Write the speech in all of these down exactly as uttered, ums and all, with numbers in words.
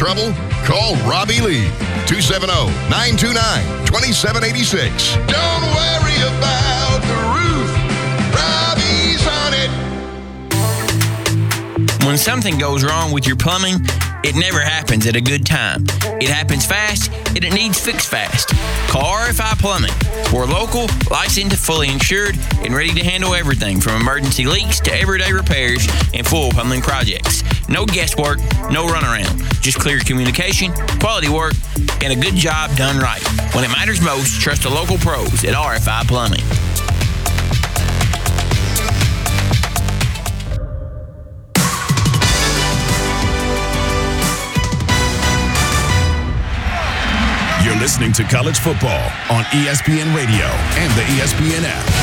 trouble? Call Robbie Lee, two seven zero, nine two nine, two seven eight six. Don't worry about the roof. Robbie's on it. When something goes wrong with your plumbing, it never happens at a good time. It happens fast, and it needs fixed fast. Call R F I Plumbing. We're local, licensed, fully insured, and ready to handle everything from emergency leaks to everyday repairs and full plumbing projects. No guesswork, no runaround. Just clear communication, quality work, and a good job done right. When it matters most, trust the local pros at R F I Plumbing. You're listening to College Football on E S P N Radio and the E S P N app.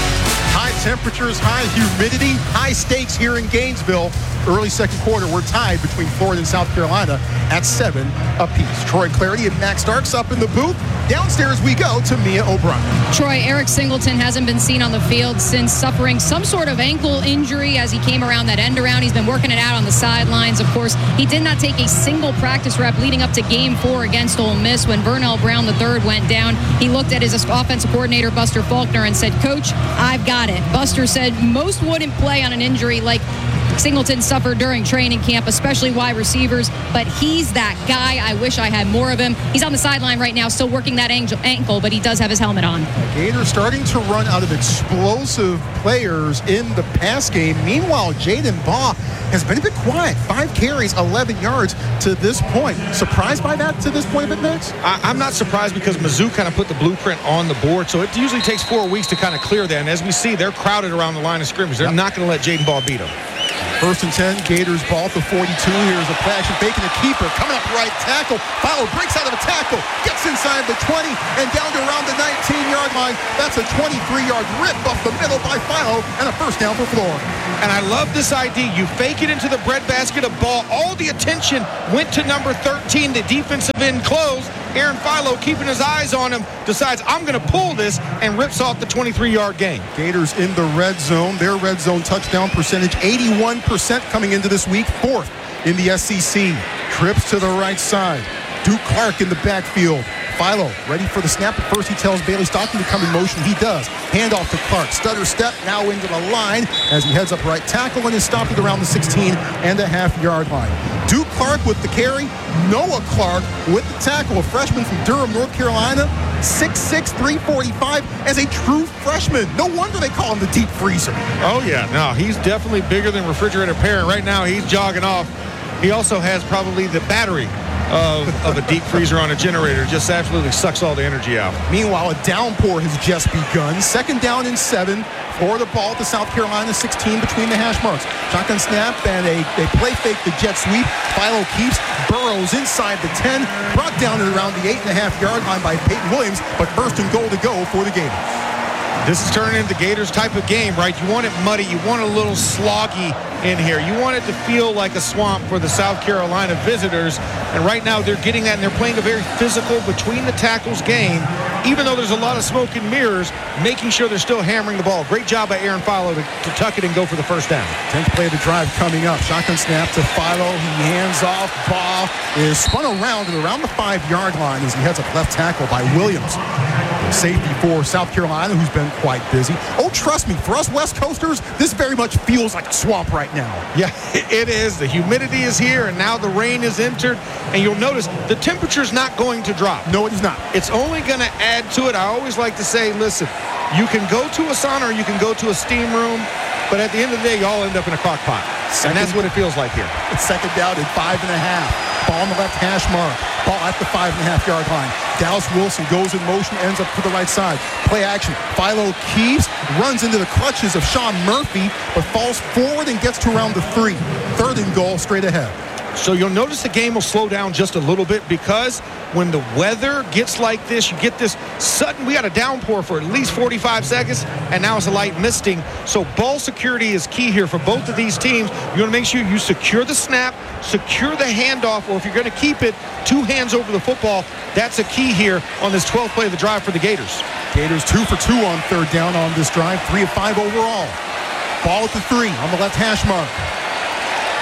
High temperatures, high humidity, high stakes here in Gainesville. Early second quarter, we're tied between Florida and South Carolina at seven apiece. Troy Clarity and Max Starks up in the booth. Downstairs we go to Mia O'Brien. Troy, Eric Singleton hasn't been seen on the field since suffering some sort of ankle injury as he came around that end around. He's been working it out on the sidelines. Of course, he did not take a single practice rep leading up to game four against Ole Miss when Vernell Brown the third went down. He looked at his offensive coordinator, Buster Faulkner, and said, "Coach, I've got it." Buster said most wouldn't play on an injury like Singleton suffered during training camp, especially wide receivers, but he's that guy. I wish I had more of him. He's on the sideline right now, still working that ankle, but he does have his helmet on. Gators starting to run out of explosive players in the pass game. Meanwhile, Jaden Baugh has been a bit quiet. Five carries, eleven yards to this point. Surprised by that to this point of it, Max? I, I'm not surprised because Mizzou kind of put the blueprint on the board, so it usually takes four weeks to kind of clear that. And as we see, they're crowded around the line of scrimmage. They're yep. not going to let Jaden Baugh beat them. First and ten, Gators ball at the forty-two. Here's a play action fake and a keeper coming up right tackle. Fowler breaks out of a tackle, gets inside the twenty, and down to around the nineteen-yard line. That's a twenty-three-yard rip off the middle by Philo, and a first down for Florida. And I love this idea. You fake it into the breadbasket of Ball. All the attention went to number thirteen, the defensive end closed. Aaron Philo, keeping his eyes on him, decides, I'm going to pull this, and rips off the twenty-three-yard gain. Gators in the red zone. Their red zone touchdown percentage, eighty-one percent coming into this week, fourth in the S E C. Trips to the right side. Duke Clark in the backfield. Philo ready for the snap. At first he tells Bailey Stockton to come in motion. He does. Handoff to Clark. Stutter step now into the line as he heads up right tackle and is stopped at around the sixteen and a half yard line. Duke Clark with the carry. Noah Clark with the tackle. A freshman from Durham, North Carolina. six six, three forty-five as a true freshman. No wonder they call him the deep freezer. Oh, yeah. No, he's definitely bigger than Refrigerator Perrin. Right now he's jogging off. He also has probably the battery Of, of a deep freezer on a generator. Just absolutely sucks all the energy out. Meanwhile, a downpour has just begun. Second down and seven. Florida ball at the South Carolina sixteen between the hash marks. Shotgun snap and a they play fake the jet sweep. Philo keeps Burrows inside the ten. Brought down at around the eight and a half yard line by Peyton Williams, but first and goal to go for the Gators. This is turning into Gators type of game, right? You want it muddy. You want a little sloggy in here. You want it to feel like a swamp for the South Carolina visitors. And right now they're getting that, and they're playing a very physical between the tackles game. Even though there's a lot of smoke and mirrors, making sure they're still hammering the ball. Great job by Aaron Philo to, to tuck it and go for the first down. tenth play of the drive coming up. Shotgun snap to Philo. He hands off. Ball is spun around at around the five-yard line as he heads up left tackle by Williams. Safety for South Carolina, who's been quite busy. Oh, trust me, for us West Coasters, this very much feels like a swamp right now. Yeah, it is. The humidity is here, and now the rain is entered. And you'll notice the temperature's not going to drop. No, it is not. It's only going to add to it. I always like to say, listen, you can go to a sauna or you can go to a steam room, but at the end of the day, you all end up in a crock pot. Second, and that's what it feels like here. It's second down at five and a half. Ball on the left hash mark. Ball at the five and a half yard line. Dallas Wilson goes in motion, ends up to the right side. Play action. Philo keeps, runs into the clutches of Sean Murphy, but falls forward and gets to around the three. Third and goal straight ahead. So you'll notice the game will slow down just a little bit because when the weather gets like this, you get this sudden, we got a downpour for at least forty-five seconds, and now it's a light misting. So ball security is key here for both of these teams. You want to make sure you secure the snap, secure the handoff, or if you're going to keep it, two hands over the football. That's a key here on this twelfth play of the drive for the Gators. Gators two for two on third down on this drive, three of five overall. Ball at the three on the left hash mark.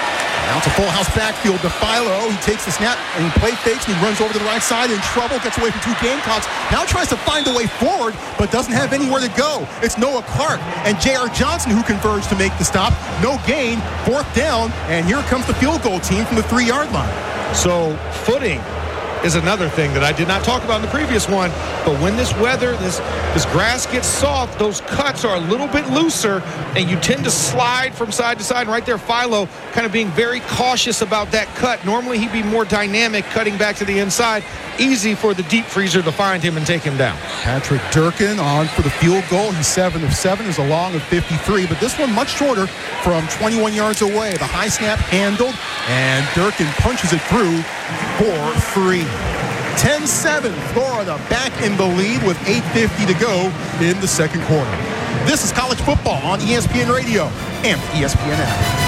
Now to full house backfield to Philo. He takes the snap and he play fakes and he runs over to the right side in trouble. Gets away from two Gamecocks. Now tries to find a way forward, but doesn't have anywhere to go. It's Noah Clark and J R. Johnson who converge to make the stop. No gain, fourth down, and here comes the field goal team from the three-yard line. So footing is another thing that I did not talk about in the previous one, but when this weather, this this grass gets soft, those cuts are a little bit looser, and you tend to slide from side to side. And right there, Philo kind of being very cautious about that cut. Normally, he'd be more dynamic, cutting back to the inside. Easy for the deep freezer to find him and take him down. Patrick Durkin on for the field goal. He's seven of seven, is a long of fifty-three, but this one much shorter from twenty-one yards away. The high snap handled, and Durkin punches it through for three. ten seven, Florida back in the lead with eight fifty to go in the second quarter. This is college football on E S P N Radio and the E S P N app.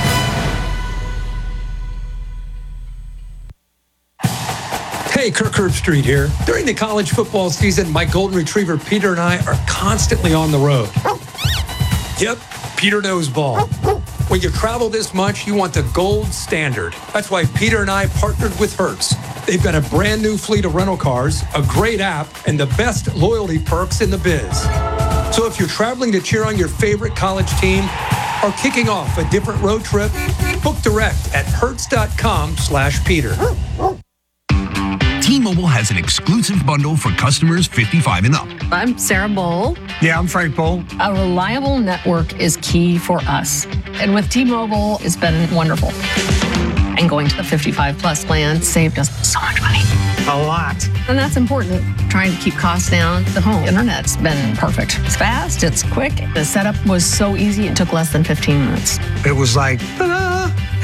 Hey, Kirk Herbstreit here. During the college football season, my golden retriever Peter and I are constantly on the road. Yep, Peter knows ball. When you travel this much, you want the gold standard. That's why Peter and I partnered with Hertz. They've got a brand new fleet of rental cars, a great app, and the best loyalty perks in the biz. So if you're traveling to cheer on your favorite college team or kicking off a different road trip, book direct at hertz.com slash Peter. T-Mobile has an exclusive bundle for customers fifty-five and up. I'm Sarah Bowl. Yeah, I'm Frank Bowl. A reliable network is key for us. And with T-Mobile, it's been wonderful. And going to the fifty-five plus plan saved us so much money. A lot. And that's important. Trying to keep costs down. The home internet's been perfect. It's fast, it's quick. The setup was so easy, it took less than fifteen minutes. It was like, ta-da!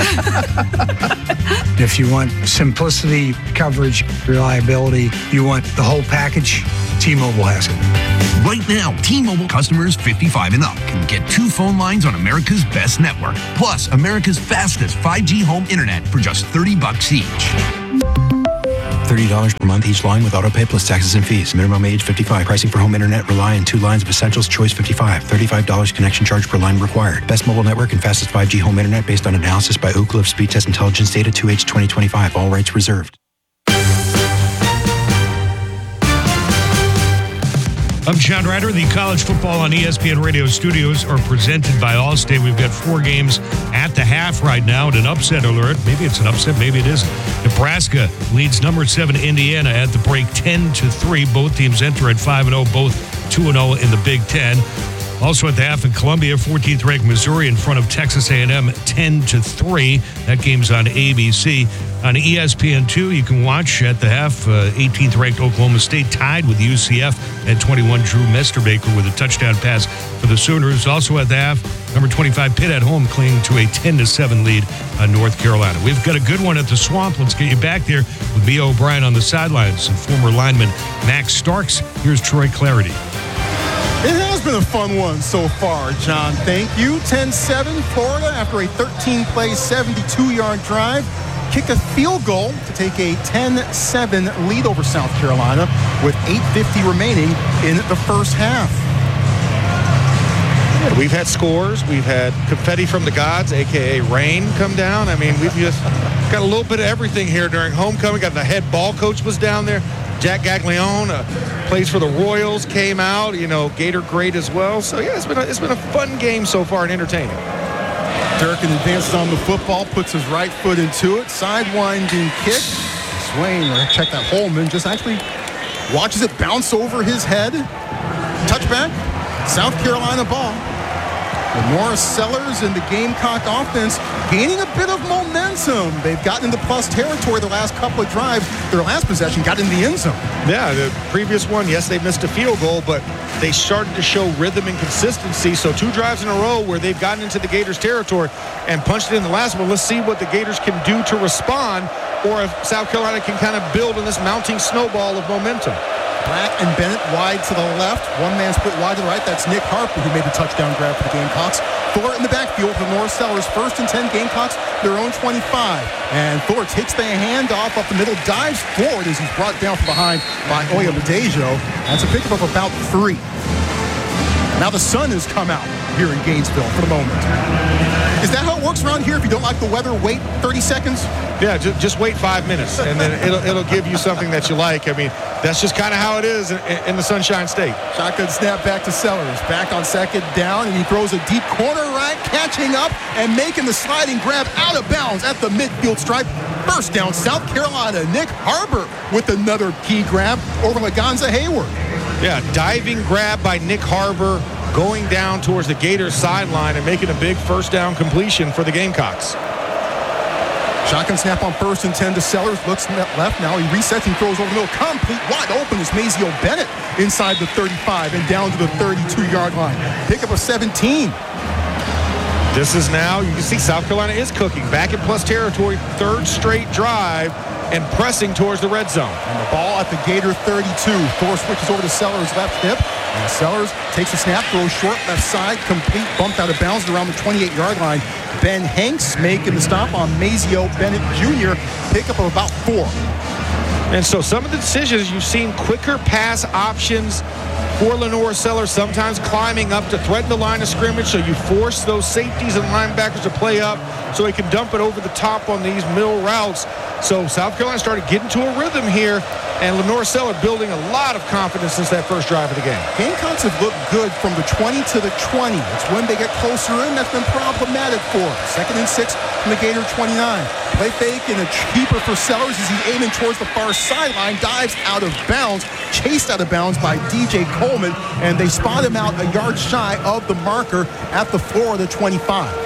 If you want simplicity, coverage, reliability, you want the whole package, T-Mobile has it. Right now, T-Mobile customers fifty-five and up can get two phone lines on America's best network, plus America's fastest five G home internet for just thirty bucks each. thirty dollars per month each line with autopay plus taxes and fees. Minimum age fifty-five. Pricing for home internet rely on two lines of Essentials Choice fifty-five. thirty-five dollars connection charge per line required. Best mobile network and fastest five G home internet based on analysis by Ookla of Speed Test Intelligence data two H twenty twenty-five. All rights reserved. I'm John Ryder. The college football on E S P N Radio studios are presented by Allstate. We've got four games at the half right now and an upset alert. Maybe it's an upset, maybe it isn't. Nebraska leads number seven Indiana at the break ten to three. Both teams enter at five and oh, both two and oh in the Big Ten. Also at the half in Columbia, fourteenth ranked Missouri in front of Texas A and M ten to three. That game's on A B C. On E S P N two, you can watch at the half, uh, eighteenth ranked Oklahoma State tied with U C F at twenty-one. Drew Mesterbaker with a touchdown pass for the Sooners. Also at the half, number twenty-five Pitt at home clinging to a ten to seven lead on North Carolina. We've got a good one at the Swamp. Let's get you back there with B. O'Brien on the sidelines and former lineman Max Starks. Here's Troy Clarity. It has been a fun one so far, John. Thank you. ten seven, Florida, after a thirteen-play, seventy-two-yard drive, kick a field goal to take a ten seven lead over South Carolina with eight fifty remaining in the first half. We've had scores. We've had confetti from the gods, a k a rain, come down. I mean, we've just got a little bit of everything here during homecoming. Got the head ball coach was down there. Jack Gaglione, uh, plays for the Royals, came out. You know, Gator great as well. So, yeah, it's been a, it's been a fun game so far and entertaining. Durkin advances on the football, puts his right foot into it. Sidewinding kick. Swain, or check that Holman, just actually watches it bounce over his head. Touchback. South Carolina ball. With Norris Sellers and the Gamecock offense gaining a bit of momentum. They've gotten into plus territory the last couple of drives. Their last possession got in the end zone. Yeah, the previous one, yes, they missed a field goal, but they started to show rhythm and consistency. So two drives in a row where they've gotten into the Gators territory and punched it in the last one. Let's see what the Gators can do to respond, or if South Carolina can kind of build on this mounting snowball of momentum. Black and Bennett wide to the left. One man split wide to the right. That's Nick Harper, who made the touchdown grab for the Gamecocks. Fuller in the backfield for Norris Sellers. First and ten, Gamecocks, their own twenty-five. And Fuller takes the handoff up the middle, dives forward as he's brought down from behind by Oya Badejo. That's a pickup of about three. Now the sun has come out here in Gainesville for the moment. Is that how it works around here. If you don't like the weather, wait thirty seconds. Yeah, just, just wait five minutes, and then it'll, it'll give you something that you like. I mean, that's just kind of how it is in, in the Sunshine State. Shotgun snap back to Sellers. Back on second down, and he throws a deep corner right, catching up and making the sliding grab out of bounds at the midfield stripe. First down, South Carolina. Nick Harbor with another key grab over Laganza Hayward. Yeah, diving grab by Nick Harbor, going down towards the Gators sideline and making a big first down completion for the Gamecocks. Shotgun snap on first and ten to Sellers. Looks left now. He resets and throws over the middle. Complete wide open is Mazio Bennett inside the thirty-five and down to the thirty-two-yard line. Pick up a seventeen. This is now, you can see South Carolina is cooking. Back in plus territory, third straight drive and pressing towards the red zone. And the ball at the Gator thirty-two. Thor switches over to Sellers' left hip. And Sellers takes a snap, throws short left side, complete, bumped out of bounds around the twenty-eight-yard line. Ben Hanks making the stop on Mazio Bennett Junior Pickup of about four. And so some of the decisions, you've seen quicker pass options for Lenore Sellers, sometimes climbing up to threaten the line of scrimmage, so you force those safeties and linebackers to play up so he can dump it over the top on these middle routes. So South Carolina started getting to a rhythm here, and Lenore Sellers building a lot of confidence since that first drive of the game. Gamecocks have looked good from the twenty to the twenty. It's when they get closer in that's been problematic for them. Second and six from the Gator twenty-nine. Play fake and a keeper for Sellers as he's aiming towards the far sideline, dives out of bounds, chased out of bounds by D J Coleman, and they spot him out a yard shy of the marker at the floor of the twenty-five.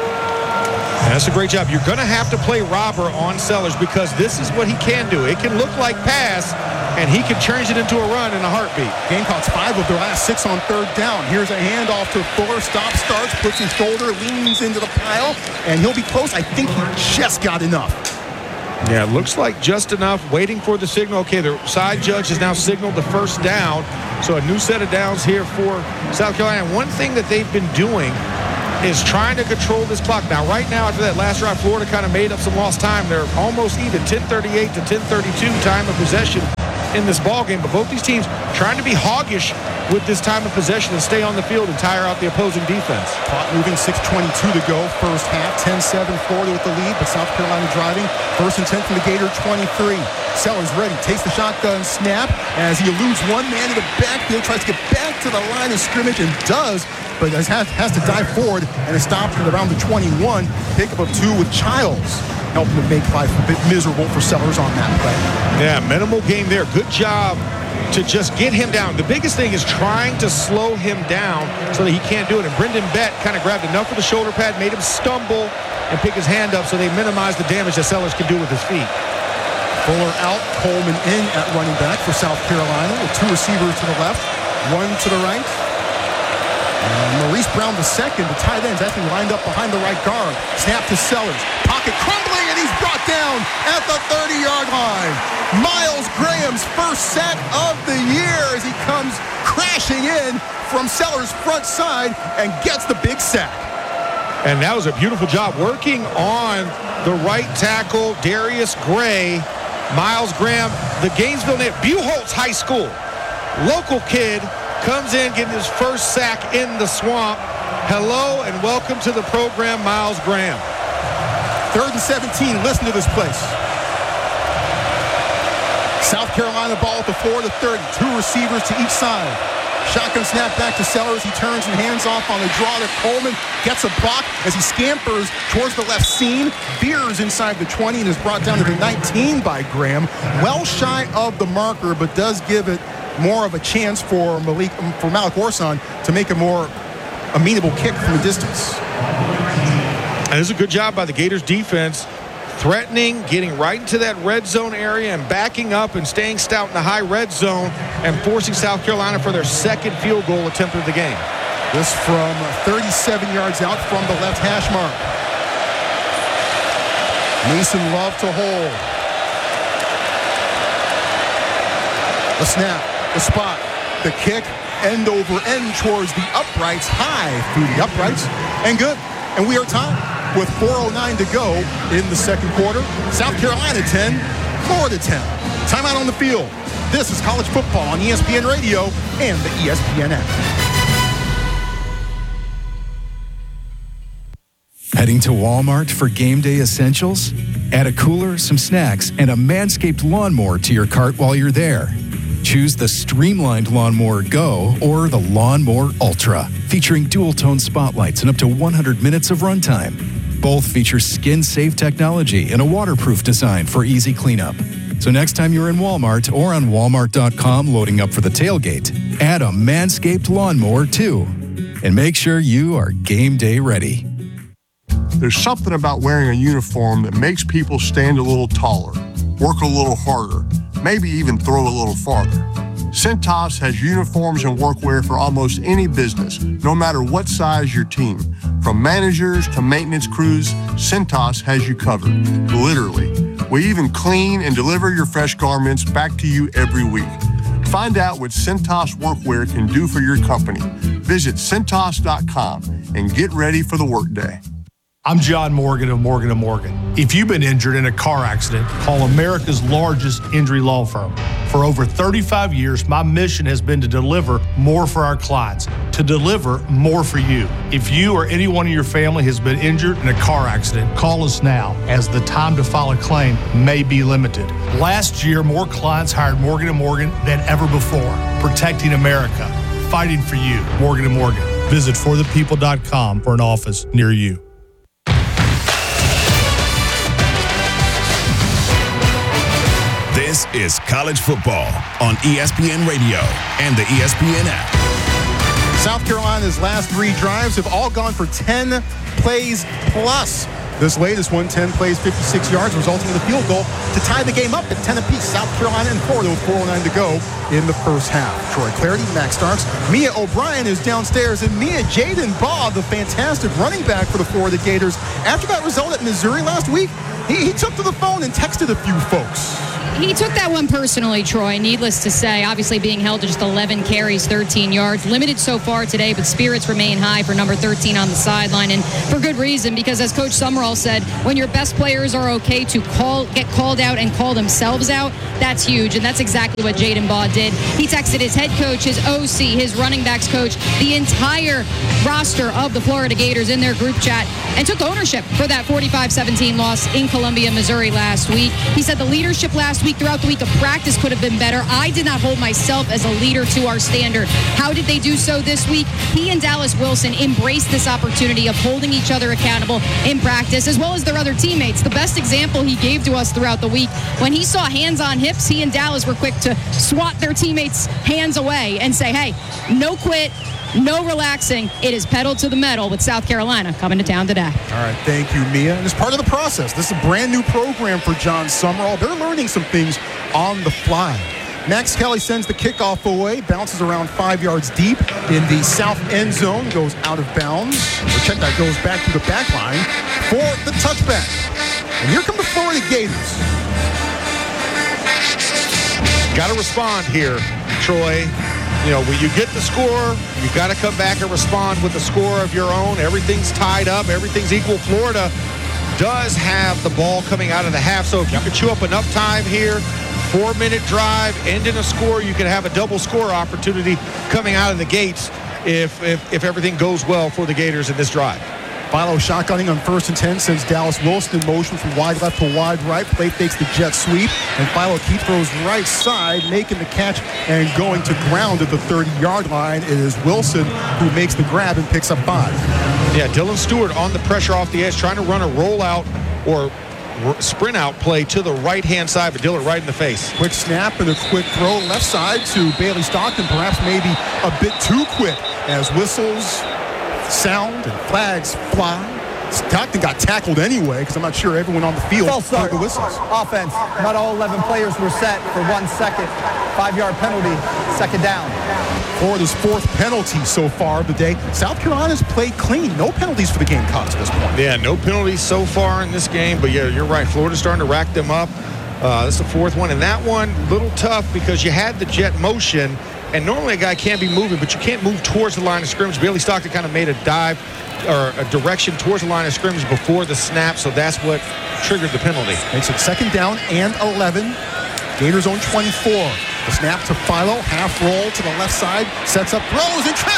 That's a great job. You're going to have to play robber on Sellers because this is what he can do. It can look like pass, and he can change it into a run in a heartbeat. Gamecocks five of their last six on third down. Here's a handoff to Fuller. Stop, starts, puts his shoulder, leans into the pile, and he'll be close. I think he just got enough. Yeah, it looks like just enough. Waiting for the signal. Okay, the side judge has now signaled the first down. So a new set of downs here for South Carolina. One thing that they've been doing is trying to control this clock. Now, right now, after that last drive, Florida kind of made up some lost time. They're almost even, ten thirty-eight to ten thirty-two time of possession in this ball game. But both these teams trying to be hoggish with this time of possession and stay on the field and tire out the opposing defense. Clock moving, six twenty-two to go. First half, ten seven, Florida with the lead, but South Carolina driving. First and ten from the Gator twenty-three. Sellers ready, takes the shotgun snap as he eludes one man in the backfield, tries to get back to the line of scrimmage and does, but has, has to dive forward and is stopped at around the twenty-one. Pickup of two with Childs, helping to make life a bit miserable for Sellers on that play. Yeah, minimal gain there. Good job to just get him down. The biggest thing is trying to slow him down so that he can't do it. And Brendan Bett kind of grabbed enough of the shoulder pad, made him stumble and pick his hand up so they minimize the damage that Sellers can do with his feet. Fuller out, Coleman in at running back for South Carolina with two receivers to the left, one to the right. And Maurice Brown the second, the tight end's actually lined up behind the right guard. Snap to Sellers. Pocket crumbling, and he's brought down at the thirty-yard line. Miles Graham's first sack of the year as he comes crashing in from Sellers' front side and gets the big sack. And that was a beautiful job working on the right tackle, Darius Gray. Miles Graham, the Gainesville native, Buchholz High School, local kid, comes in getting his first sack in the swamp. Hello and welcome to the program, Miles Graham. Third and seventeen, listen to this place. South Carolina ball at the floor to thirty, two receivers to each side. Shotgun snap back to Sellers. He turns and hands off on the draw to Coleman. Gets a block as he scampers towards the left seam. Veers inside the twenty and is brought down to the nineteen by Graham. Well shy of the marker, but does give it more of a chance for Malik, for Malik Orson to make a more amenable kick from a distance. And this is a good job by the Gators defense. Threatening, getting right into that red zone area and backing up and staying stout in the high red zone and forcing South Carolina for their second field goal attempt of the game. This from thirty-seven yards out from the left hash mark. Mason Love to hold. The snap, the spot, the kick, end over end towards the uprights, high through the uprights, and good. And we are tied with four oh nine to go in the second quarter. South Carolina ten, Florida ten. Timeout on the field. This is college football on E S P N Radio and the E S P N app. Heading to Walmart for game day essentials? Add a cooler, some snacks, and a Manscaped lawnmower to your cart while you're there. Choose the Streamlined Lawnmower Go or the Lawnmower Ultra, featuring dual-tone spotlights and up to one hundred minutes of runtime. Both feature skin-safe technology and a waterproof design for easy cleanup. So next time you're in Walmart or on Walmart dot com loading up for the tailgate, add a Manscaped Lawnmower too. And make sure you are game day ready. There's something about wearing a uniform that makes people stand a little taller, work a little harder, maybe even throw a little farther. Cintas has uniforms and workwear for almost any business, no matter what size your team. From managers to maintenance crews, Cintas has you covered, literally. We even clean and deliver your fresh garments back to you every week. Find out what Cintas workwear can do for your company. Visit Cintas dot com and get ready for the workday. I'm John Morgan of Morgan and Morgan. If you've been injured in a car accident, call America's largest injury law firm. For over thirty-five years, my mission has been to deliver more for our clients, to deliver more for you. If you or anyone in your family has been injured in a car accident, call us now, as the time to file a claim may be limited. Last year, more clients hired Morgan and Morgan than ever before, protecting America, fighting for you. Morgan and Morgan. Visit for the people dot com for an office near you. This is college football on E S P N Radio and the E S P N app. South Carolina's last three drives have all gone for ten plays plus. This latest one, ten plays, fifty-six yards, resulting in a field goal to tie the game up at ten apiece. South Carolina and Florida with four oh nine to go in the first half. Troy Clarity, Max Starks. Mia O'Brien is downstairs. And Mia, Jaden Baugh, the fantastic running back for the Florida Gators, after that result at Missouri last week, he, he took to the phone and texted a few folks. He took that one personally, Troy, needless to say. Obviously being held to just eleven carries, thirteen yards. Limited so far today, but spirits remain high for number thirteen on the sideline. And for good reason, because as Coach Summerall said, when your best players are okay to call, get called out and call themselves out, that's huge. And that's exactly what Jaden Baugh did. He texted his head coach, his O C, his running backs coach, the entire roster of the Florida Gators in their group chat, and took ownership for that forty-five seventeen loss in Columbia, Missouri last week. He said the leadership last week throughout the week of practice could have been better. I did not hold myself as a leader to our standard. How did they do so this week? He and Dallas Wilson embraced this opportunity of holding each other accountable in practice, as well as their other teammates. The best example he gave to us throughout the week, when he saw hands on hips, he and Dallas were quick to swat their teammates' hands away and say, hey, no quit, no relaxing. It is pedal to the metal with South Carolina coming to town today. All right, thank you, Mia. And it's part of the process. This is a brand new program for John Summerall. They're learning some things on the fly. Max Kelly sends the kickoff away, bounces around five yards deep in the south end zone, goes out of bounds. Check that goes back to the back line for the touchback. And here come the Florida Gators. Got to respond here, Troy. You know, when you get the score, you got to come back and respond with a score of your own. Everything's tied up. Everything's equal. Florida does have the ball coming out of the half. So if you could chew up enough time here, four-minute drive, end in a score, you could have a double score opportunity coming out of the gates if, if, if everything goes well for the Gators in this drive. Philo shotgunning on first and ten, sends Dallas Wilson in motion from wide left to wide right. Play fakes the jet sweep, and Philo keep throws right side, making the catch and going to ground at the thirty-yard line. It is Wilson who makes the grab and picks up five. Yeah, Dylan Stewart on the pressure off the edge, trying to run a rollout or sprint out play to the right-hand side, but Dylan right in the face. Quick snap and a quick throw left side to Bailey Stockton, perhaps maybe a bit too quick as whistles sound and flags fly. Stockton got tackled anyway because I'm not sure everyone on the field heard the whistles. Offense. Not all eleven players were set for one second. Five-yard penalty, second down. Florida's fourth penalty so far of the day. South Carolina's played clean. No penalties for the Gamecocks at this point. Yeah, no penalties so far in this game, but yeah, you're right. Florida's starting to rack them up. Uh, that's the fourth one, and that one, a little tough because you had the jet motion, and normally a guy can't be moving, but you can't move towards the line of scrimmage. Bailey Stockton kind of made a dive or a direction towards the line of scrimmage before the snap, so that's what triggered the penalty. Makes it second down and eleven. Gators own twenty-four. The snap to Philo, half roll to the left side, sets up, throws in traffic, it's picked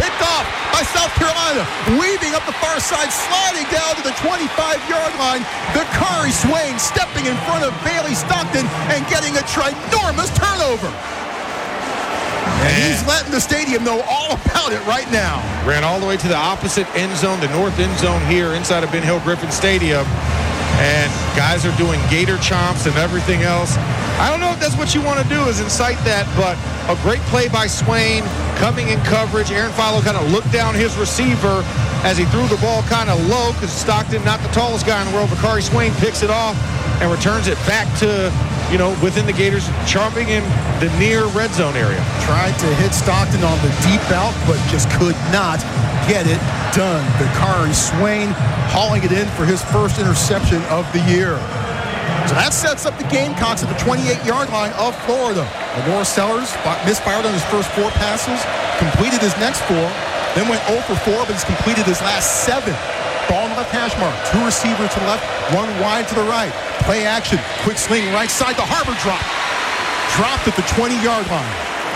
picked off by South Carolina. Weaving up the far side, sliding down to the twenty-five-yard line. Dakari Swain stepping in front of Bailey Stockton and getting a ginormous turnover. And he's letting the stadium know all about it right now. Ran all the way to the opposite end zone, the north end zone here inside of Ben Hill Griffin Stadium. And guys are doing gator chomps and everything else. I don't know if that's what you want to do is incite that, but a great play by Swain coming in coverage. Aaron Philo kind of looked down his receiver as he threw the ball kind of low because Stockton, not the tallest guy in the world, but Dakari Swain picks it off and returns it back to, you know, within the Gators, chomping in the near red zone area. Tried to hit Stockton on the deep out, but just could not get it done. Dakari Swain hauling it in for his first interception of the year. So that sets up the Gamecocks at the twenty-eight-yard line of Florida. Lenore Sellers misfired on his first four passes, completed his next four, then went zero for four, but he's completed his last seven. Ball on the left hash mark, two receivers to the left, one wide to the right. Play action, quick sling right side, the Harbor drop. Dropped at the twenty-yard line.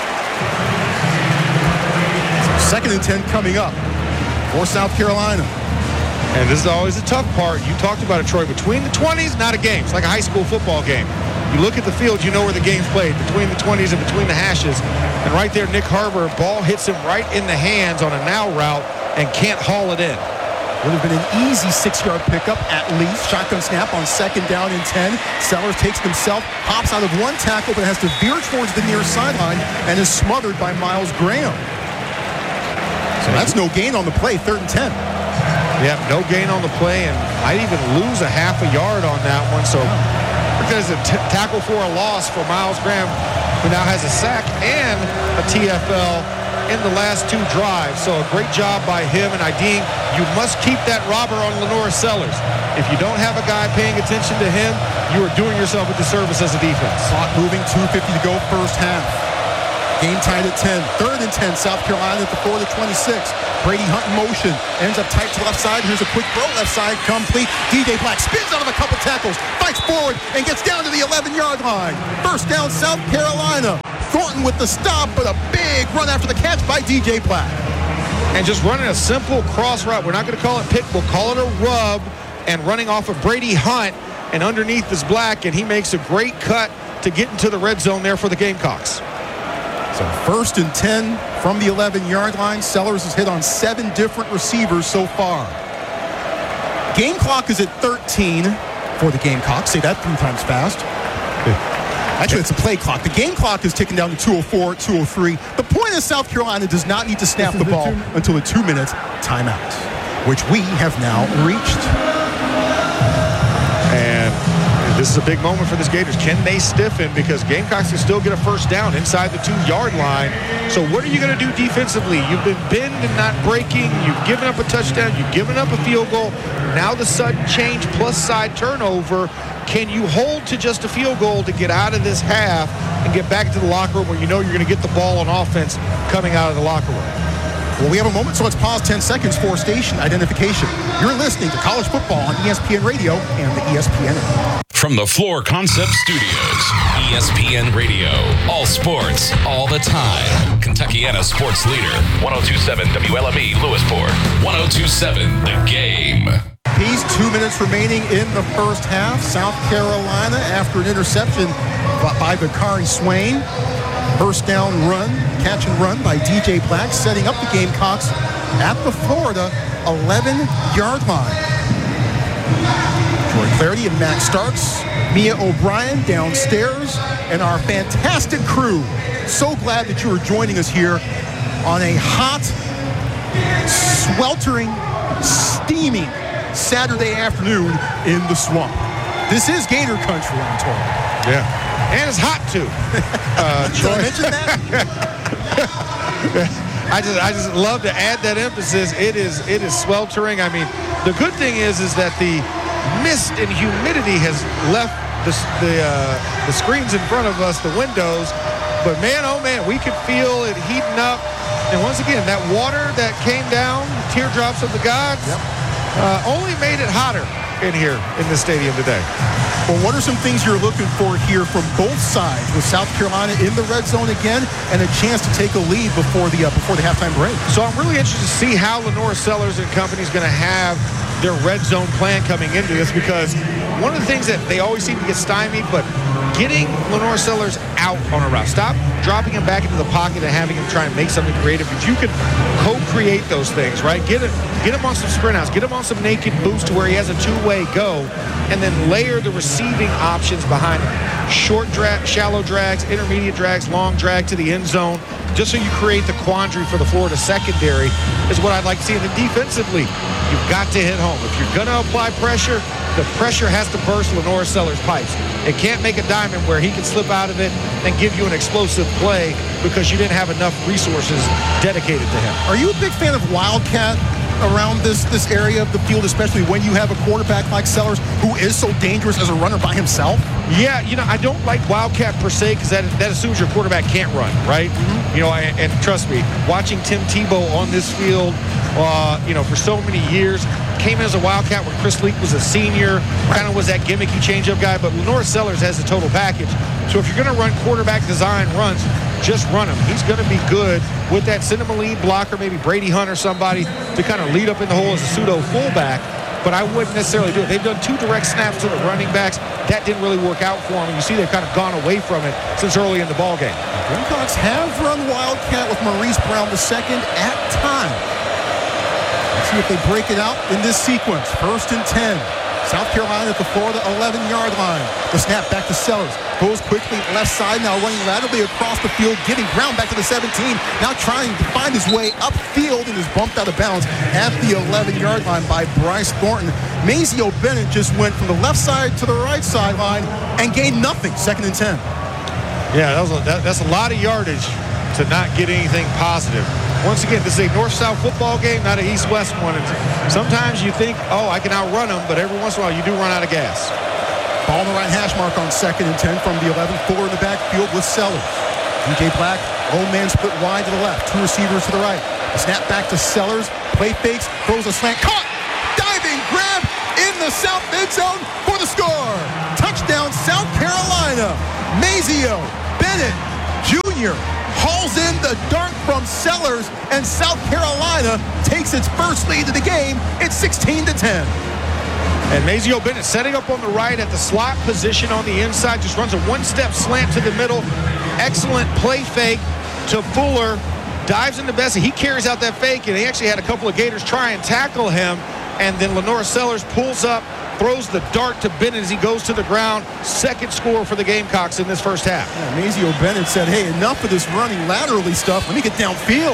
So second and ten coming up for South Carolina. And this is always the tough part. You talked about it, Troy. Between the twenties, not a game. It's like a high school football game. You look at the field, you know where the game's played, between the twenties and between the hashes. And right there, Nick Harbor, ball hits him right in the hands on a now route and can't haul it in. Would have been an easy six-yard pickup at least. Shotgun snap on second down and ten. Sellers takes it himself, hops out of one tackle, but has to veer towards the near sideline and is smothered by Miles Graham. So that's no gain on the play, third and ten. Yeah, no gain on the play, and might even lose a half a yard on that one. So there's a t- tackle for a loss for Miles Graham, who now has a sack and a T F L in the last two drives. So a great job by him, and Ideen, you must keep that robber on Lenore Sellers. If you don't have a guy paying attention to him, you are doing yourself a disservice as a defense. Clock moving, two fifty to go first half. Game tied at ten. Third and ten, South Carolina at the four to twenty-six. Brady Hunt in motion. Ends up tight to left side. Here's a quick throw left side. Complete. D J Black spins out of a couple tackles. Fights forward and gets down to the eleven-yard line. First down, South Carolina. Thornton with the stop, but a big run after the catch by D J Black. And just running a simple cross route. We're not going to call it pick. We'll call it a rub. And running off of Brady Hunt. And underneath is Black. And he makes a great cut to get into the red zone there for the Gamecocks. So first and ten from the eleven-yard line. Sellers has hit on seven different receivers so far. Game clock is at thirteen for the Gamecocks. Say that three times fast. Actually, it's a play clock. The game clock is ticking down to two oh four, two oh three. The point is South Carolina does not need to snap the ball until the two-minute timeout, which we have now reached. And this is a big moment for the Gators. Can they stiffen? Because Gamecocks can still get a first down inside the two-yard line. So what are you going to do defensively? You've been bend and not breaking. You've given up a touchdown. You've given up a field goal. Now the sudden change plus side turnover. Can you hold to just a field goal to get out of this half and get back to the locker room where you know you're going to get the ball on offense coming out of the locker room? Well, we have a moment, so let's pause ten seconds for station identification. You're listening to College Football on E S P N Radio and the E S P N app. From the Floor Concept Studios, E S P N Radio. All sports, all the time. Kentuckiana sports leader. one oh two point seven W L M E Lewisport. one oh two point seven The Game. He's two minutes remaining in the first half. South Carolina, after an interception by Dakari Swain. First down run, catch and run by D J Black, setting up the Gamecocks at the Florida eleven-yard line. Troy Clarity and Max Starks, Mia O'Brien downstairs, and our fantastic crew. So glad that you are joining us here on a hot, sweltering, steaming Saturday afternoon in the swamp. This is Gator Country, I'm told. Yeah. And it's hot too. Uh, Did I mention that? I just, I just love to add that emphasis. It is, it is sweltering. I mean, the good thing is, is that the mist and humidity has left the the, uh, the screens in front of us, the windows. But man, oh man, we could feel it heating up. And once again, that water that came down, teardrops of the gods, yep. uh, only made it hotter. in here in this stadium today. Well, what are some things you're looking for here from both sides with South Carolina in the red zone again and a chance to take a lead before the uh, before the halftime break? So I'm really interested to see how Lenore Sellers and company is going to have their red zone plan coming into this, because one of the things that they always seem to get stymied, but getting Lenore Sellers out on a route. Stop dropping him back into the pocket and having him try and make something creative. If you can co-create those things, right? Get it, get him on some sprint outs, get him on some naked boost to where he has a two-way go, and then layer the receiving options behind him. Short drag, shallow drags, intermediate drags, long drag to the end zone, just so you create the quandary for the Florida secondary is what I'd like to see. And then defensively, you've got to hit home. If you're going to apply pressure, the pressure has to burst Lenore Sellers' pipes. It can't make a diamond where he can slip out of it and give you an explosive play because you didn't have enough resources dedicated to him. Are you a big fan of Wildcat around this this area of the field, especially when you have a quarterback like Sellers who is so dangerous as a runner by himself? Yeah, you know, I don't like Wildcat per se because that, that assumes your quarterback can't run, right? Mm-hmm. You know, and, and trust me, watching Tim Tebow on this field, uh, you know, for so many years, came in as a Wildcat when Chris Leak was a senior, kind of was that gimmicky changeup guy, but Lenore Sellers has the total package. So if you're going to run quarterback design runs, just run him. He's going to be good with that. Send him a lead blocker, maybe Brady Hunt or somebody to kind of lead up in the hole as a pseudo fullback, but I wouldn't necessarily do it. They've done two direct snaps to the running backs. That didn't really work out for them, and you see they've kind of gone away from it since early in the ballgame. Gamecocks have run Wildcat with Maurice Brown the second at time. Let's see if they break it out in this sequence. First and ten. South Carolina at the Florida eleven-yard line. The snap back to Sellers. Goes quickly left side, now running laterally across the field, getting ground back to the seventeen. Now trying to find his way upfield and is bumped out of bounds at the eleven-yard line by Bryce Thornton. Mazeo Bennett just went from the left side to the right sideline and gained nothing. Second and ten. Yeah, that was a, that, that's a lot of yardage to not get anything positive. Once again, this is a north-south football game, not an east-west one. And sometimes you think, oh, I can outrun them, but every once in a while you do run out of gas. Ball on the right hash mark on second and ten from the eleven. Fuller in the backfield with Sellers. D J Black, low man split wide to the left. Two receivers to the right. A snap back to Sellers. Play fakes, throws a slant. Caught! Diving grab in the south end zone for the score. Touchdown, South Carolina. Mazeo Bennett Junior hauls in the dart from Sellers, and South Carolina takes its first lead of the game. It's sixteen to ten. And Mazeo Bennett setting up on the right at the slot position on the inside, just runs a one-step slant to the middle. Excellent play fake to Fuller. Dives into Bessie. He carries out that fake, and he actually had a couple of Gators try and tackle him. And then Lenore Sellers pulls up, throws the dart to Bennett as he goes to the ground. Second score for the Gamecocks in this first half. Yeah, Mazeo Bennett said, hey, enough of this running laterally stuff. Let me get downfield.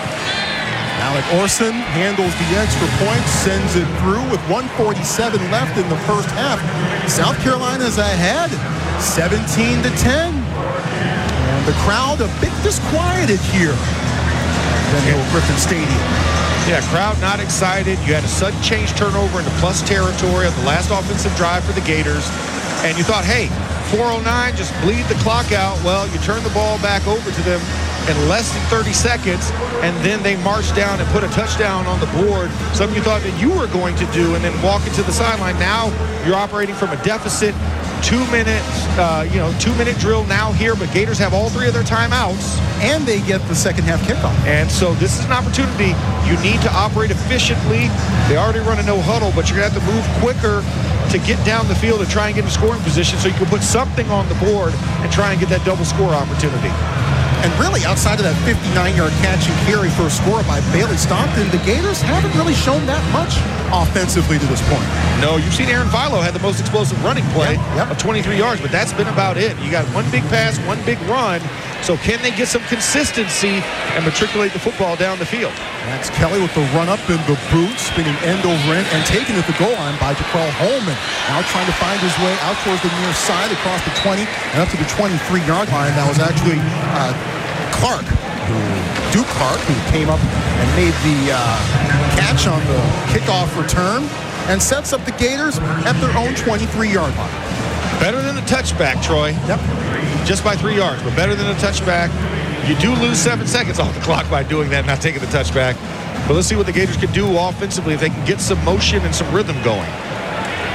Alec Orson handles the extra point, sends it through with one forty-seven left in the first half. South Carolina's ahead, seventeen to ten. And the crowd a bit disquieted here at Daniel Griffin Stadium. Yeah, crowd not excited. You had a sudden change turnover into plus territory on the last offensive drive for the Gators. And you thought, hey, four oh nine, just bleed the clock out. Well, you turn the ball back over to them in less than thirty seconds, and then they marched down and put a touchdown on the board, something you thought that you were going to do, and then walk into the sideline. Now you're operating from a deficit. Two minute, uh, you know, two minute drill now here, but Gators have all three of their timeouts. And they get the second half kickoff. And so this is an opportunity. You need to operate efficiently. They already run a no huddle, but you're going to have to move quicker to get down the field and try and get in scoring position so you can put something on the board and try and get that double score opportunity. And really, outside of that fifty-nine-yard catch and carry for a score by Bailey Stompton, the Gators haven't really shown that much offensively to this point. No, you've seen Aaron Philo had the most explosive running play yep, yep. of twenty-three yards, but that's been about it. You got one big pass, one big run. So can they get some consistency and matriculate the football down the field? That's Kelly with the run up in the boot, spinning end over end, and taken at the goal line by Jaquel Holman. Now trying to find his way out towards the near side across the twenty and up to the twenty-three-yard line. That was actually uh, Clark, who, Duke Clark, who came up and made the uh, catch on the kickoff return and sets up the Gators at their own twenty-three-yard line. Better than a touchback, Troy. Yep. Just by three yards, but better than a touchback. You do lose seven seconds off the clock by doing that, not taking the touchback. But let's see what the Gators can do offensively if they can get some motion and some rhythm going.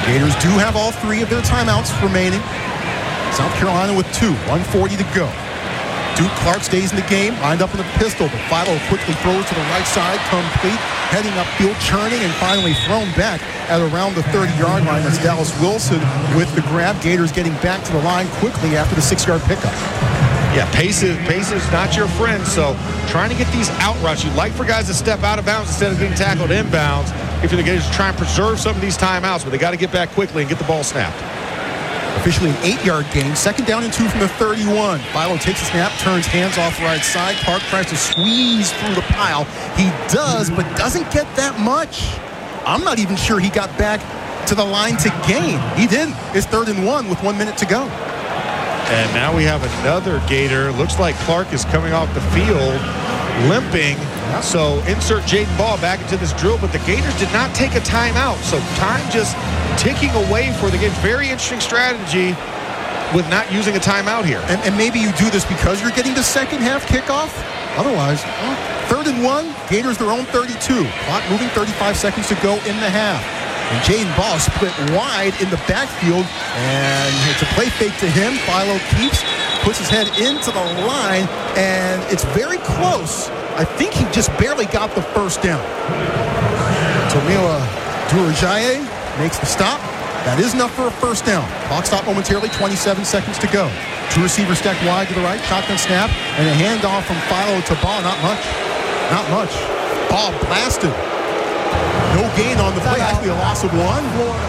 Gators do have all three of their timeouts remaining. South Carolina with two, one forty to go. Duke Clark stays in the game, lined up in the pistol, but Fido quickly throws to the right side, complete, heading upfield, churning, and finally thrown back at around the thirty-yard line. That's Dallas Wilson with the grab. Gators getting back to the line quickly after the six-yard pickup. Yeah, pace is, pace is not your friend, so trying to get these out routes. You'd like for guys to step out of bounds instead of getting tackled inbounds if you're the Gators to try and preserve some of these timeouts, but they got to get back quickly and get the ball snapped. Officially an eight-yard gain. Second down and two from the thirty-one. Philo takes a snap, turns hands off right side. Clark tries to squeeze through the pile. He does, but doesn't get that much. I'm not even sure he got back to the line to gain. He didn't. It's third and one with one minute to go. And now we have another Gator. Looks like Clark is coming off the field, limping. So insert Jaden Ball back into this drill, but the Gators did not take a timeout. So time just ticking away for the Gators. Very interesting strategy with not using a timeout here. And, and maybe you do this because you're getting the second half kickoff. Otherwise, well, third and one, Gators their own thirty-two. Clock moving, thirty-five seconds to go in the half. And Jaden Ball split wide in the backfield, and it's a play fake to him. Philo keeps, puts his head into the line, and it's very close. I think he just barely got the first down. Tomila Durajaye makes the stop. That is enough for a first down. Clock stop momentarily, twenty-seven seconds to go. Two receivers stacked wide to the right, shotgun snap, and a handoff from Philo to Ball. Not much. Not much. Ball blasted. No gain on the play, actually a loss of one.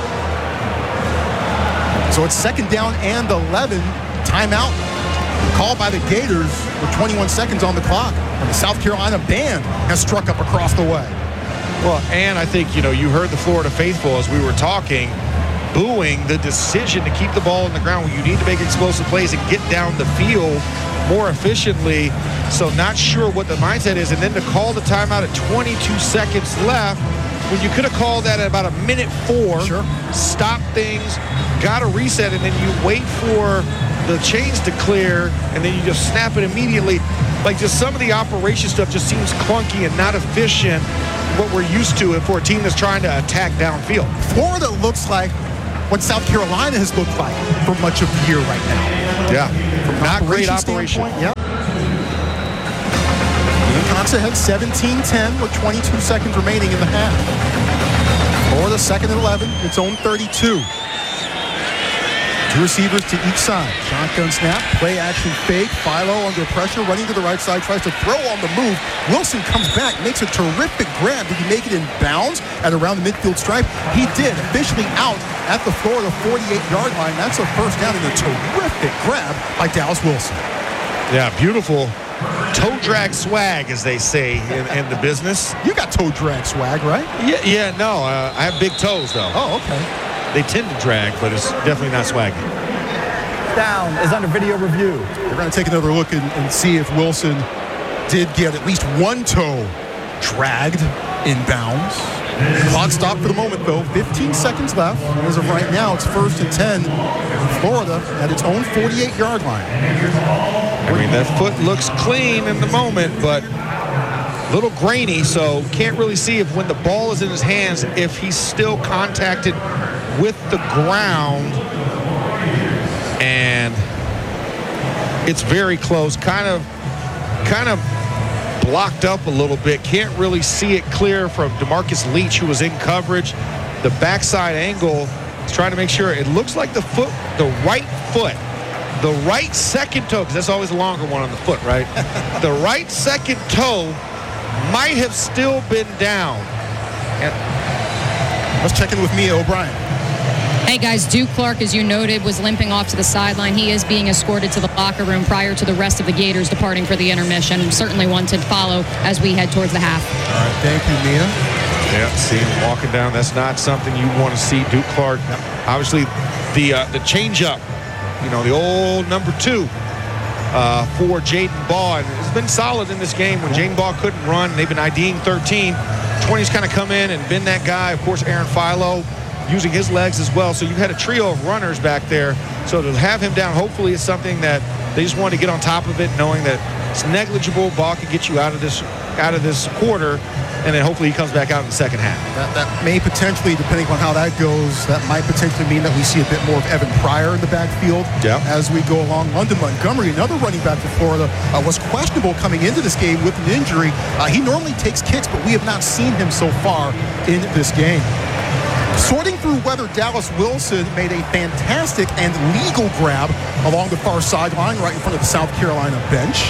So it's second down and eleven. Timeout called by the Gators with twenty-one seconds on the clock. And the South Carolina band has struck up across the way. Well, and I think, you know, you heard the Florida faithful as we were talking, booing the decision to keep the ball in the ground when you need to make explosive plays and get down the field more efficiently. So not sure what the mindset is. And then to call the timeout at twenty-two seconds left, when you could have called that at about a minute four, sure. Stop things, got a reset, and then you wait for the chains to clear, and then you just snap it immediately. Like, just some of the operation stuff just seems clunky and not efficient, what we're used to for a team that's trying to attack downfield. Florida looks like what South Carolina has looked like for much of the year right now. Yeah, From not great operation. operation. Yep. Gamecocks ahead seventeen ten with twenty-two seconds remaining in the half. Florida second and eleven, its own thirty-two. Two receivers to each side. Shotgun snap, play action fake. Philo under pressure, running to the right side, tries to throw on the move. Wilson comes back, makes a terrific grab. Did he make it in bounds at around the midfield stripe? He did, officially out at the Florida forty-eight-yard line. That's a first down and a terrific grab by Dallas Wilson. Yeah, beautiful toe drag swag, as they say in, in the business. You got toe drag swag, right? Yeah, yeah, no, uh, I have big toes, though. Oh, okay. They tend to drag, but it's definitely not swaggy. Down is under video review. We're going to take another look and, and see if Wilson did get at least one toe dragged in bounds. Clock stop for the moment, though. fifteen seconds left. And as of right now, it's first and ten. Florida at its own forty-eight-yard line. I mean, that foot looks clean in the moment, but a little grainy, so can't really see if when the ball is in his hands, if he's still contacted with the ground. And it's very close, kind of kind of blocked up a little bit. Can't really see it clear from DeMarcus Leach, who was in coverage. The backside angle is trying to make sure. It looks like the foot, the right foot, the right second toe, because that's always a longer one on the foot, right? The right second toe might have still been down. And let's check in with Mia O'Brien. Hey guys, Duke Clark, as you noted, was limping off to the sideline. He is being escorted to the locker room prior to the rest of the Gators departing for the intermission. Certainly one to follow as we head towards the half. All right, thank you, Mia. Yeah, see him walking down. That's not something you want to see. Duke Clark, obviously, the uh, the change-up, you know, the old number two uh, for Jaden Ball. And it's been solid in this game when Jaden Ball couldn't run. They've been IDing thirteen. twenty's kind of come in and been that guy. Of course, Aaron Philo using his legs as well. So you've had a trio of runners back there. So to have him down, hopefully it's something that they just want to get on top of it, knowing that it's negligible. Ball can get you out of this out of this quarter. and then hopefully he comes back out in the second half. That, that may potentially, depending on how that goes, that might potentially mean that we see a bit more of Evan Pryor in the backfield yeah. as we go along. London Montgomery, another running back for Florida, uh, was questionable coming into this game with an injury. Uh, he normally takes kicks, but we have not seen him so far in this game. Sorting through whether Dallas Wilson made a fantastic and legal grab along the far sideline right in front of the South Carolina bench.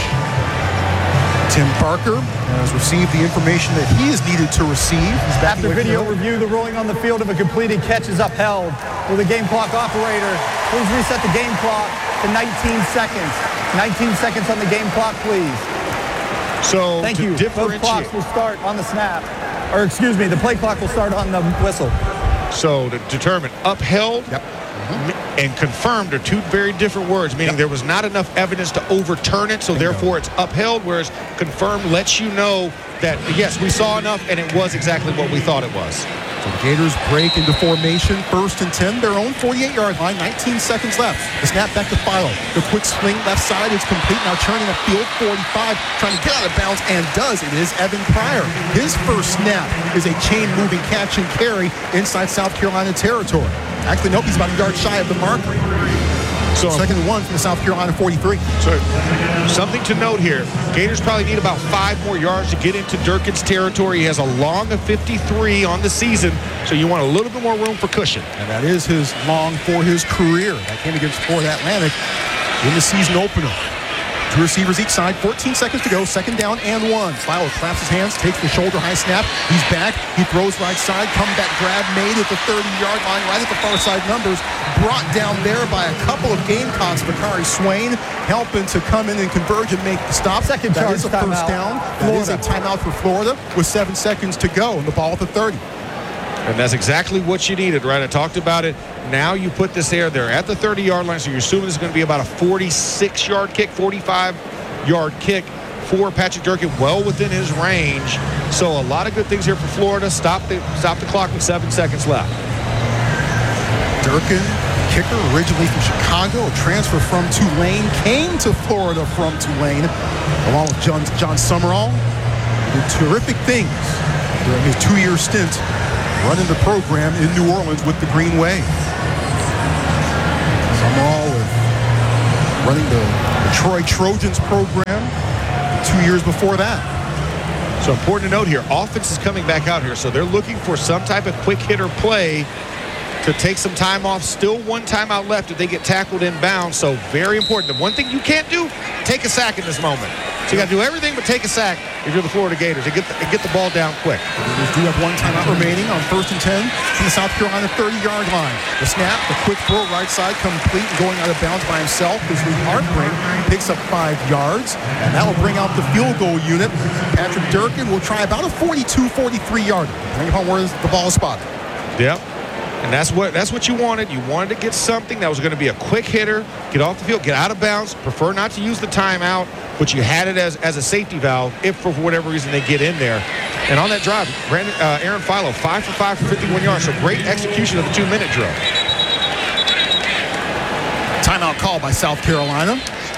Tim Parker has received the information that he is needed to receive. After video review, the ruling on the field of a completed catch is upheld. Will the game clock operator please reset the game clock to nineteen seconds? nineteen seconds on the game clock, please. So Thank to you. Both clocks will start on the snap. Or excuse me, the play clock will start on the whistle. So to determine upheld yep. mm-hmm. and confirmed are two very different words, meaning yep. there was not enough evidence to overturn it, so Bingo. Therefore it's upheld, whereas confirmed lets you know that, yes, we saw enough and it was exactly what we thought it was. So the Gators break into formation, first and ten, their own forty-eight-yard line, nineteen seconds left. The snap back to Philo. The quick swing left side is complete. Now turning a field forty-five, trying to get out of bounds, and does. It is Evan Pryor. His first snap is a chain-moving catch and carry inside South Carolina territory. Actually, nope, he's about a yard shy of the mark. So second and one from the South Carolina forty-three. So something to note here. Gators probably need about five more yards to get into Durkin's territory. He has a long of fifty-three on the season, so you want a little bit more room for cushion. And that is his long for his career. That came against Florida Atlantic in the season opener. Two receivers each side, fourteen seconds to go, second down and one. Philo claps his hands, takes the shoulder high snap. He's back, he throws right side, comeback grab made at the thirty-yard line, right at the far side numbers. Brought down there by a couple of Gamecocks. Bakari Swain helping to come in and converge and make the stop. Second that charge is a first timeout. down. That Florida. is a timeout for Florida with seven seconds to go and the ball at the thirty. And that's exactly what you needed, right? I talked about it. Now you put this air there at the thirty-yard line, so you're assuming it's going to be about a forty-six-yard kick, forty-five-yard kick for Patrick Durkin, well within his range. So a lot of good things here for Florida. Stop the stop the clock with seven seconds left. Durkin, kicker, originally from Chicago, a transfer from Tulane, came to Florida from Tulane, along with John, John Summerall. Did terrific things during his two-year stint running the program in New Orleans with the Green Wave. Summerall with running the Detroit Trojans program two years before that. So important to note here, offense is coming back out here, so they're looking for some type of quick hitter play to take some time off. Still one timeout left if they get tackled in bounds, so very important. The one thing you can't do, take a sack in this moment. So you got to do everything but take a sack if you're the Florida Gators and get the, and get the ball down quick. The Gators do have one timeout remaining on first and ten from the South Carolina thirty-yard line. The snap, the quick throw right side, complete and going out of bounds by himself. This Lee Hartbrink picks up five yards, and that will bring out the field goal unit. Patrick Durkin will try about a forty-two, forty-three yarder, depending upon where the ball is spotted. Yep. And that's what that's what you wanted. You wanted to get something that was going to be a quick hitter, get off the field, get out of bounds. Prefer not to use the timeout, but you had it as, as a safety valve if for whatever reason they get in there. And on that drive, Brandon, uh, Aaron Philo, five for five for fifty-one yards. So great execution of the two-minute drill. Timeout call by South Carolina.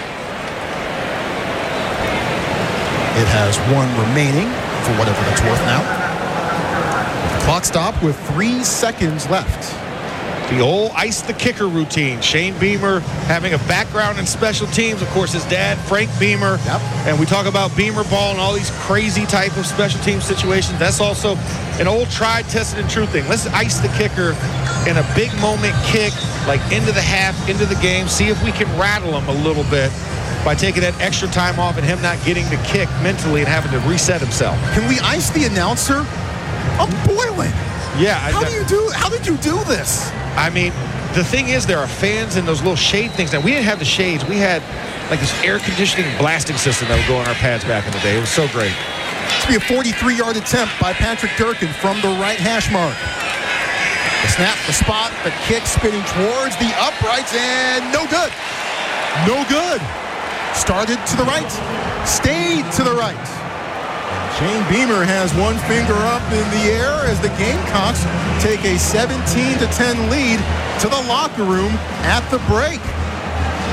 It has one remaining for whatever that's worth now. Clock stop with three seconds left. The old ice the kicker routine. Shane Beamer having a background in special teams. Of course, his dad, Frank Beamer. Yep. And we talk about Beamer ball and all these crazy type of special team situations. That's also an old tried, tested, and true thing. Let's ice the kicker in a big moment kick, like into the half, into the game. See if we can rattle him a little bit by taking that extra time off and him not getting the kick mentally and having to reset himself. Can we ice the announcer? I'm boiling. Yeah. How I, do you do? How did you do this? I mean, the thing is, there are fans in those little shade things. Now, we didn't have the shades. We had like this air conditioning blasting system that would go on our pads back in the day. It was so great. This will be a forty-three-yard attempt by Patrick Durkin from the right hash mark. The snap, the spot, the kick spinning towards the uprights, and no good. No good. Started to the right, stayed to the right. Shane Beamer has one finger up in the air as the Gamecocks take a seventeen to ten lead to the locker room at the break.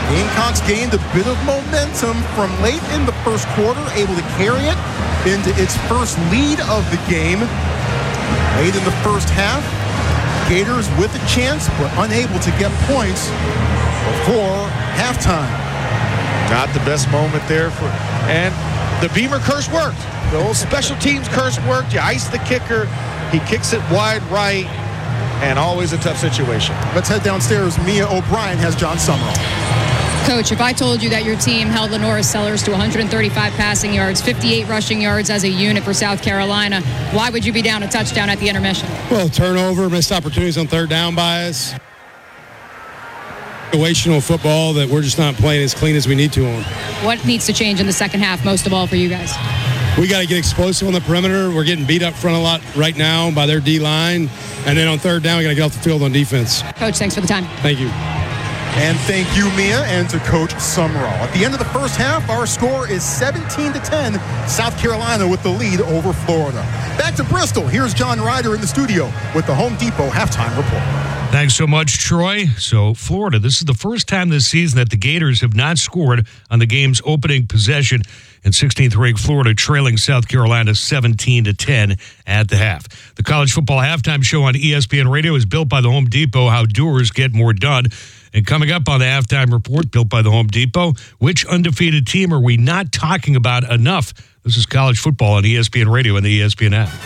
Gamecocks gained a bit of momentum from late in the first quarter, able to carry it into its first lead of the game. Late in the first half, Gators with a chance, but unable to get points before halftime. Not the best moment there for, and the Beamer curse worked. The old special teams curse worked. You ice the kicker. He kicks it wide right, and always a tough situation. Let's head downstairs. Mia O'Brien has John Summerall. Coach, if I told you that your team held Lenora Sellers to one hundred thirty-five passing yards, fifty-eight rushing yards as a unit for South Carolina, why would you be down a touchdown at the intermission? Well, turnover, missed opportunities on third down by us. Situational football that we're just not playing as clean as we need to on. What needs to change in the second half, most of all, for you guys? We got to get explosive on the perimeter. We're getting beat up front a lot right now by their D-line. And then on third down, we got to get off the field on defense. Coach, thanks for the time. Thank you. And thank you, Mia, and to Coach Summerall. At the end of the first half, our score is seventeen to ten. South Carolina with the lead over Florida. Back to Bristol. Here's John Ryder in the studio with the Home Depot halftime report. Thanks so much, Troy. So, Florida, this is the first time this season that the Gators have not scored on the game's opening possession. And sixteenth-ranked Florida trailing South Carolina seventeen to ten at the half. The college football halftime show on E S P N Radio is built by the Home Depot, how doers get more done. And coming up on the halftime report built by the Home Depot, which undefeated team are we not talking about enough? This is college football on E S P N Radio and the E S P N app.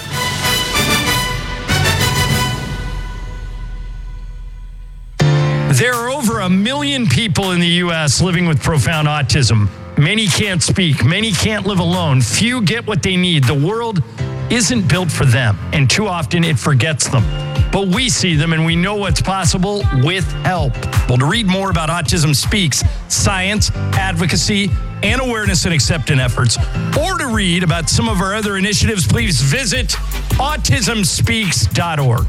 There are over a million people in the U S living with profound autism. Many can't speak. Many can't live alone. Few get what they need. The world isn't built for them, and too often it forgets them. But we see them, and we know what's possible with help. Well, to read more about Autism Speaks, science, advocacy, and awareness and acceptance efforts, or to read about some of our other initiatives, please visit autism speaks dot org.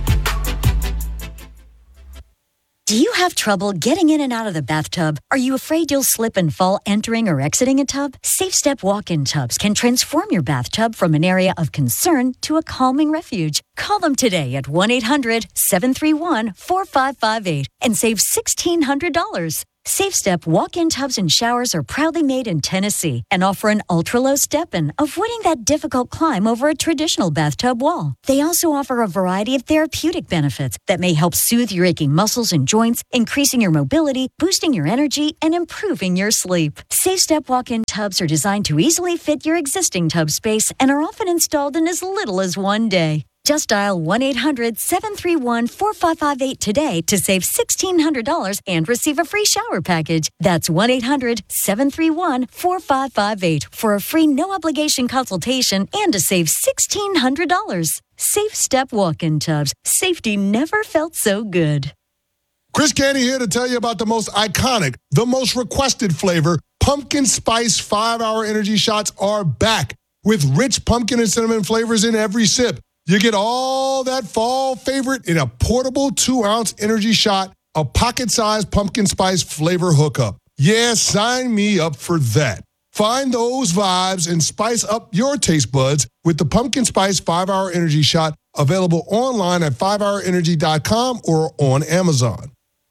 Do you have trouble getting in and out of the bathtub? Are you afraid you'll slip and fall entering or exiting a tub? Safe Step walk-in tubs can transform your bathtub from an area of concern to a calming refuge. Call them today at one eight hundred seven three one four five five eight and save sixteen hundred dollars. Safe Step walk-in tubs and showers are proudly made in Tennessee and offer an ultra-low step-in, avoiding that difficult climb over a traditional bathtub wall. They also offer a variety of therapeutic benefits that may help soothe your aching muscles and joints, increasing your mobility, boosting your energy, and improving your sleep. Safe Step walk-in tubs are designed to easily fit your existing tub space and are often installed in as little as one day. Just dial one eight hundred seven three one four five five eight today to save sixteen hundred dollars and receive a free shower package. That's one eight hundred seven three one four five five eight for a free no-obligation consultation and to save sixteen hundred dollars. Safe Step walk-in tubs. Safety never felt so good. Chris Candy here to tell you about the most iconic, the most requested flavor. Pumpkin Spice five-hour energy shots are back with rich pumpkin and cinnamon flavors in every sip. You get all that fall favorite in a portable two-ounce energy shot, a pocket-sized pumpkin spice flavor hookup. Yeah, sign me up for that. Find those vibes and spice up your taste buds with the Pumpkin Spice five-hour energy shot, available online at five hour energy dot com or on Amazon.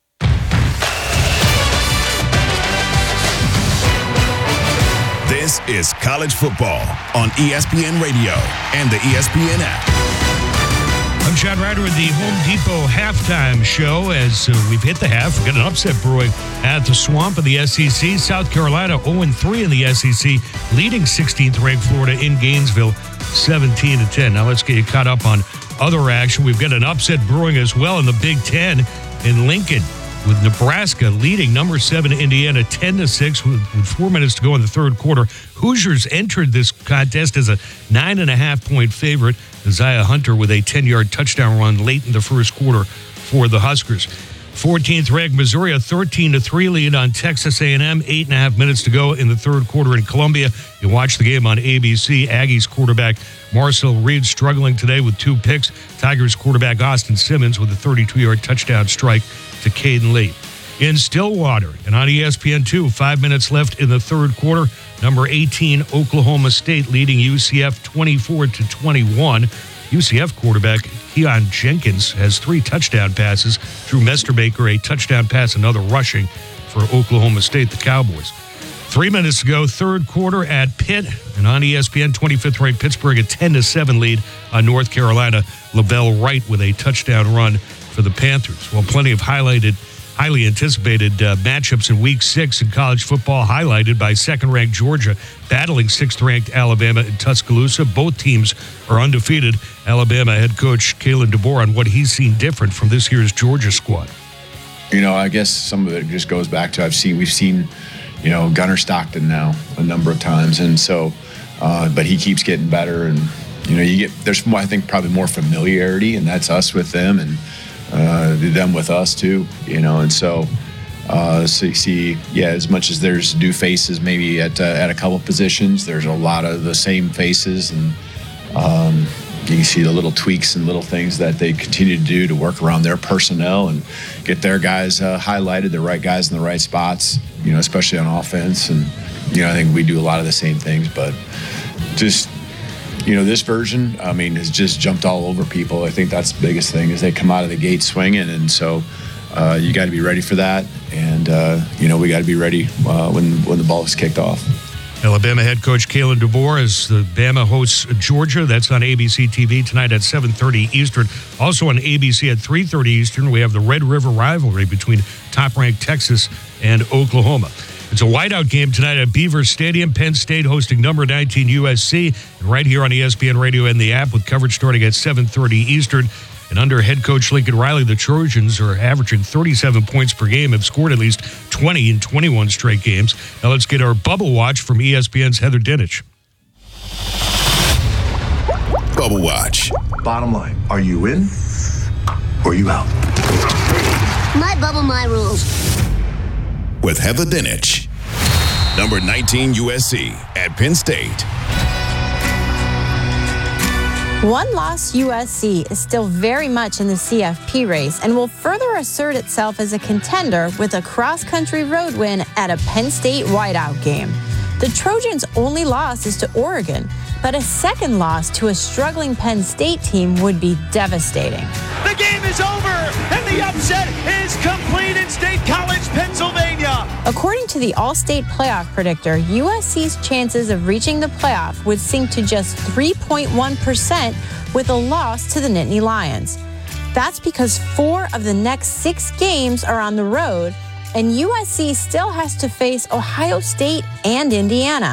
This is college football on E S P N Radio and the E S P N app. I'm John Ryder with the Home Depot halftime show. As uh, we've hit the half, we've got an upset brewing at the Swamp of the S E C. South Carolina oh and three in the S E C, leading sixteenth-ranked Florida in Gainesville seventeen to ten. Now let's get you caught up on other action. We've got an upset brewing as well in the Big Ten in Lincoln, with Nebraska leading number seven Indiana ten to six with, with four minutes to go in the third quarter. Hoosiers entered this contest as a nine and a half point favorite. Isaiah Hunter with a ten-yard touchdown run late in the first quarter for the Huskers. fourteenth-ranked Missouri, a thirteen to three lead on Texas A and M. Eight and a half minutes to go in the third quarter in Columbia. You watch the game on A B C. Aggies quarterback Marcel Reed struggling today with two picks. Tigers quarterback Austin Simmons with a thirty-two-yard touchdown strike to Caden Lee. In Stillwater and on E S P N two, five minutes left in the third quarter. Number eighteen, Oklahoma State leading U C F twenty-four to twenty-one. U C F quarterback Keon Jenkins has three touchdown passes. Drew Mesterbaker, a touchdown pass, another rushing for Oklahoma State, the Cowboys. Three minutes ago, third quarter at Pitt, and on E S P N, twenty-fifth ranked Pittsburgh, a ten to seven lead on North Carolina. Lavelle Wright with a touchdown run for the Panthers. Well, plenty of highlighted, highly anticipated uh, matchups in Week Six in college football, highlighted by second-ranked Georgia battling sixth-ranked Alabama in Tuscaloosa. Both teams are undefeated. Alabama head coach Kalen DeBoer on what he's seen different from this year's Georgia squad. You know, I guess some of it just goes back to I've seen we've seen. You know, Gunnar Stockton now a number of times. And so, uh, but he keeps getting better. And, you know, you get, there's more, I think probably more familiarity, and that's us with them and uh, them with us too, you know. And so, uh, so you see, yeah, as much as there's new faces maybe at, uh, at a couple positions, there's a lot of the same faces. And um, you can see the little tweaks and little things that they continue to do to work around their personnel and get their guys uh, highlighted, the right guys in the right spots, you know, especially on offense. And, you know, I think we do a lot of the same things, but just, you know, this version, I mean, has just jumped all over people. I think that's the biggest thing is they come out of the gate swinging. And so uh, you got to be ready for that. And, uh, you know, we got to be ready uh, when, when the ball is kicked off. Alabama head coach Kalen DeBoer as the Bama hosts Georgia. That's on A B C T V tonight at seven thirty Eastern. Also on A B C at three thirty Eastern, we have the Red River rivalry between top-ranked Texas and Oklahoma. It's a whiteout game tonight at Beaver Stadium. Penn State hosting number nineteen U S C. And right here on E S P N Radio and the app with coverage starting at seven thirty Eastern. And under head coach Lincoln Riley, the Trojans are averaging thirty-seven points per game, have scored at least twenty in twenty-one straight games. Now let's get our Bubble Watch from E S P N's Heather Dinich. Bubble Watch. Bottom line, are you in or are you out? My bubble, my rules. With Heather Dinich. Number nineteen U S C at Penn State. One-loss U S C is still very much in the C F P race and will further assert itself as a contender with a cross-country road win at a Penn State whiteout game. The Trojans' only loss is to Oregon, but a second loss to a struggling Penn State team would be devastating. The game is over, and the upset is complete in State College, Pennsylvania. According to the All-State Playoff Predictor, U S C's chances of reaching the playoff would sink to just three point one percent with a loss to the Nittany Lions. That's because four of the next six games are on the road, and U S C still has to face Ohio State and Indiana.